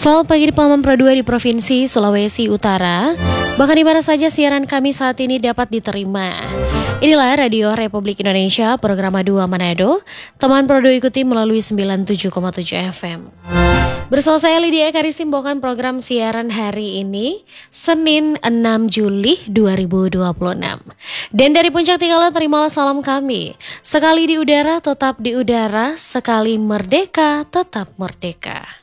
Selamat pagi di Paman Pro 2 di Provinsi Sulawesi Utara. Bahkan di mana saja siaran kami saat ini dapat diterima. Inilah Radio Republik Indonesia, program 2 Manado. Teman Pro 2 ikuti melalui 97,7 FM. Bersama saya Lydia Ekaristim membawakan program siaran hari ini, Senin 6 Juli 2026. Dan dari Puncak Tinggalan terimalah salam kami. Sekali di udara, tetap di udara. Sekali merdeka, tetap merdeka.